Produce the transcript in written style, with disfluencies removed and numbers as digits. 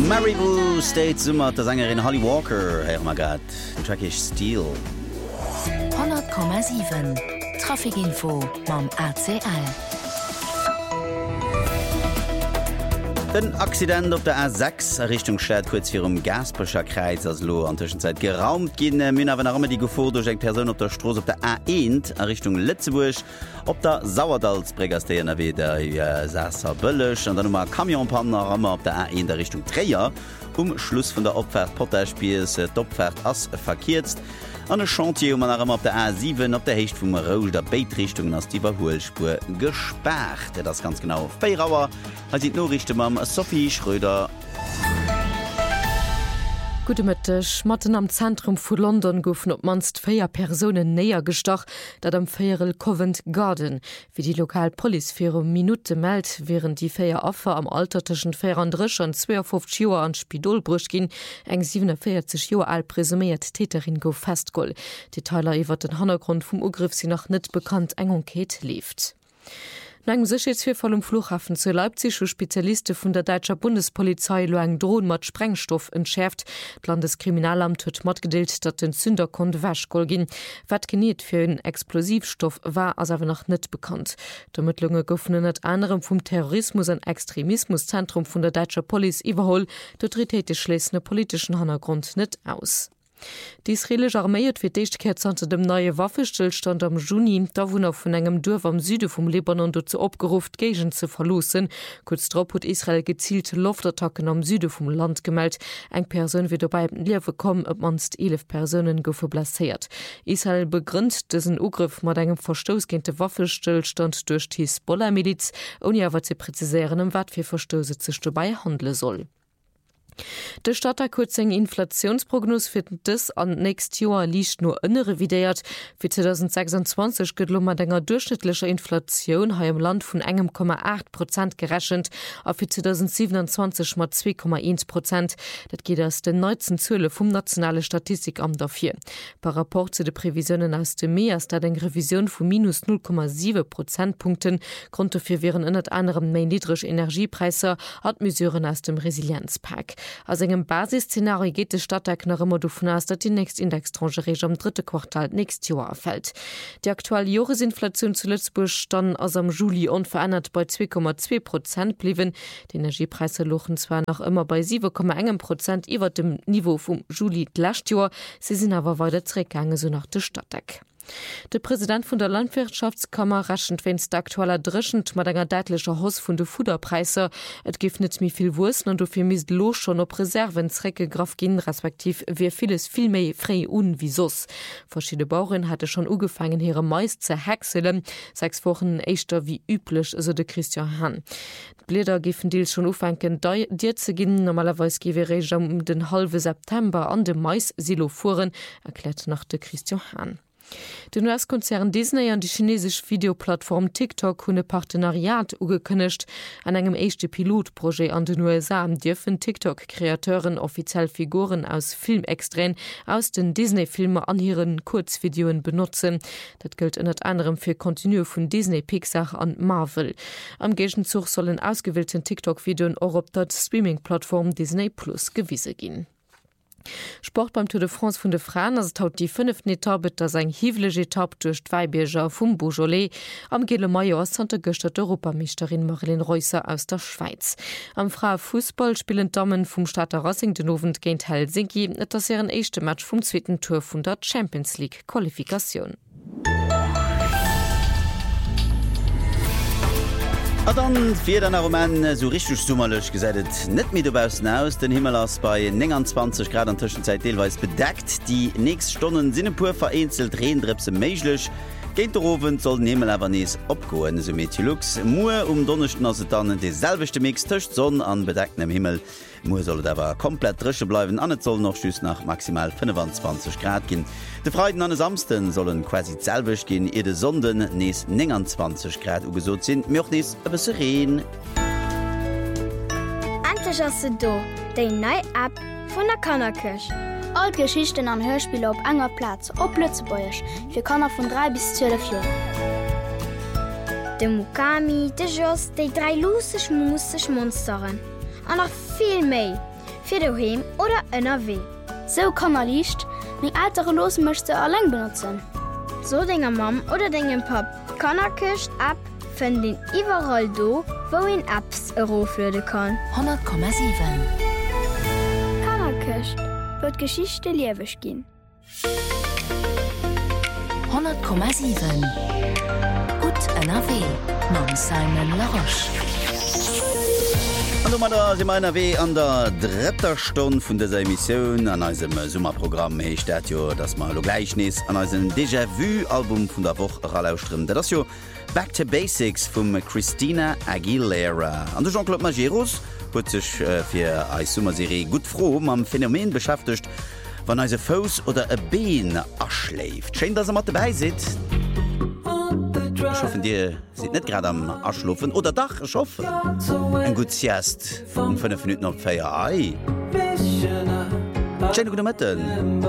Maribou steht Summer der Sängerin Holly Walker. Hey, oh my God, den Track ist Steel. 100,7 Trafikinfo mam ACL. Den Accident op der A6 Richtung Stadt kurz fir Gasperscher Kreis as Lo an Zwischenzeit geraumt gin Mün awer nach die Gefo durch eng Person op der Stroß op der A1 Richtung Litzeburg op der Sauerdalsbregerste NRW der Sasser Bëllech an dann Kamionpanner Rammer op der A1 der Richtung Träger Schluss von der Opfahrt Potterspiels Doppfahrt ass verkiert. An e Chantier man immer op der A7 op der Hecht vum Rouge der Beitrichtung ass die Überholspur gesperrt. Das ganz genau Feierauer als die Norrichte mam Sophie Schröder. Gute Mittag. Matten am Zentrum vu London goufen op manst 4 Personen näher gestach, dat am Fairel Covent Garden. Wie die Lokalpolizei Minute meldt, während die 4 Opfer am alterteschen 34 und 52 Joer an Spidolbruch gin, eng 47 Joer alt presumiert Täterin go festgoll. Detailer iwwer den Hintergrund vum Ugriff sie noch net bekannt eng Enquete lieft. Nagem Sicherheitsvorfall im Flughafen zu Leipzig scho Spezialisten vun der Deutscher Bundespolizei lo eng Drohnen mat Sprengstoff entschärft. Das Landeskriminalamt huet matgedeelt, dat den Zünder konnte wäschgoll gin. Wat geniet fir een Explosivstoff war as awer noch net bekannt. D'Ermittlunge goufen net anderem vum Terrorismus an Extremismuszentrum vun der Deutscher Police iwwerholl, d'Autoritéite schlesne politischen Hintergrund net aus. Die israelische Armee hat für die unter dem neuen Waffenstillstand am Juni Bewohner von einem Dorf am Süden vom Libanon dazu aufgerufen, Gegend zu verlassen. Kurz darauf hat Israel gezielte Luftattacken am Süden vom Land gemeldet. Eine Person wird dabei im Leben kommen, ob manst 11 Personen blessiert. Israel begründet diesen Angriff mit einem Verstoß gegen den Waffenstillstand durch die Hezbollah-Miliz, ohne aber zu präzisieren, was für Verstöße sich dabei handeln soll. De Stadt kurz eng Inflationsprognos fir des an näst Joer liicht nur ënne revidiert. Für 2026 gëtt lommer enger durchschnittlicher Inflation ha im Land vun 1,8% gerechnet, a für 2027 mat 2,1%. Dat geht aus den 19 Zölle vum nationale Statistikamt dafür. Par rapport zu de Prävisionen aus dem Meer ist dat eng Revision vu minus 0,7 Prozentpunkten. Grund dafür wären ënnert anderem méi niedrig Energiepreise hat mesureuren aus dem Resilienzpack. Aus engem Basisszenario geht de Stadtteil noch immer davon aus, dass die nächste Indextranche am 3. Quartal nächstes Jahr erfällt. Die aktuelle Jahresinflation zu Lützburg dann aus am Juli unverändert bei 2,2% blieben. Die Energiepreise lochen zwar noch immer bei 7,1% über dem Niveau vom Juli letztes Jahr, sie sind aber weiter zurückgegangen, so nach der Stadtteil. Der Präsident von der Landwirtschaftskammer raschend wenn's der aktueller Drischend mit einer deutlicher Hoss von der Futterpreise. Et gibt nicht mehr viel Wursten und dafür misst los schon ob Reserven Zrecke graf gehen, respektiv wie vieles viel mehr frei un wie sos. Verschiedene Bauern hatte schon angefangen, ihre Mais zu häckseln. 6 Wochen echter wie üblich, so der Christian Hahn. Blätter giffen Deals schon aufhängen, dir zu gehen. Normalerweise gebe ich um den halben September an dem Mais-Silo fuhren, erklärt nach der Christian Hahn. Den US-Konzern Disney an die chinesische Videoplattform TikTok hunne Partenariat ugekündigt. An engem echte Pilotprojekt an den USA dürfen TikTok-Kreateuren offiziell Figuren aus Filmextren aus den Disney-Filmen an ihren Kurzvideoen benutzen. Das gilt unter anderem für Kontinue von Disney, Pixar und Marvel. Am Gegenzug sollen ausgewählten TikTok-Videoen auch auf der Streaming-Plattform Disney Plus gewiesen gehen. Sport beim Tour de France vun de Frauen as haut die 5. Etappe das eng hiwlege Etappe durch d'Weibierger vum Beaujolais am Gele Maier Santa Göster Europameisterin Marilyn Reusser aus der Schweiz. Am Frauenfußball spielen Damen vum Stadter Racing den Abend gegen Helsinki, et das ihren echte Match vom 2. Tour vun der Champions League Qualifikation. A dann fir den Roman so richtig summerlech gesädet net mit dobausen aus, den Himmel ass bei 29 Grad an Zwischenzeit deelweis bedeckt. Die nächst Stunden sinne pur vereinzelt Rehendrepse meiglech. Geint der Owen soll den Himmel awer nees opgoen, so Meteorlux. Mue Donnerchten as dann deselvechte Mix töcht Sonn an bedecktem Himmel. Mue soll awer komplett drische bleiwen, an net soll noch schüss nach maximal 25 Grad gin. De Freiden an Samsten sollen quasi zelwech gin, e de Sonden nees 29 Grad ugesot sinn, Mch nees awer sereen. Antech as se do, déi nei App vun der Kannerkirch. All Geschichten an Hörspiele op enger Platz, op Lützebäuerch, fir Kanner vun 3 bis 12 Joer. De Mukami, de Joss, déi 3 lusech musech Monsteren. An noch viel méi. für daheim oder NRW. So kann liicht, mit ältere Losmöchte allein benutzen. So Dinger Mam oder Dingen Pap. Kannerkircht App finden den überall do, wo in Apps eroflöde kann. 100,7 Kannerkircht wird Geschichte lebendig gehen. 100,7 Gut NRW Mam Simon Laroche. Hallo Mader, si meiner Wee an der dritter Stunde vun der Emission an eisem Summerprogramm heich dat jo dats ma lo Gleichnis an eisen Déjà-vu-Album vun der Woche ralausstrm. Dat ass jo Back to Basics vum Christina Aguilera. An de Jean-Claude Majeros huet sech fir eis Summerserie gut froh am Phänomen beschäftigt, wann eise Fous oder e Been aschläft. Schein dats mat dabei sit. Ich hoffe, dir sind net gerade am Aschlufen oder Dach schaffen. Ein gut Siest um 5 Minuten auf Feier. Schöne gute Mitte.